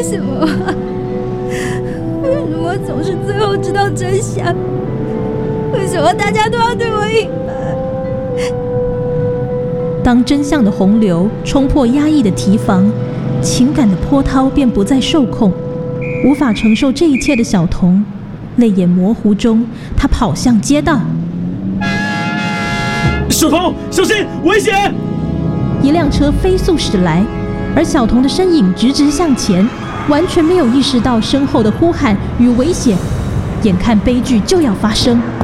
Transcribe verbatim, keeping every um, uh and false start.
为什么？为什么总是最后知道真相？为什么大家都要对我隐瞒？ 当真相的洪流冲破压抑的堤防，情感的波涛便不再受控。无法承受这一切的小童，泪眼模糊中，他跑向街道。 小童，小心，危险！ 一辆车飞速驶来，而小童的身影直直向前，完全没有意识到身后的呼喊与危险。眼看悲剧就要发生。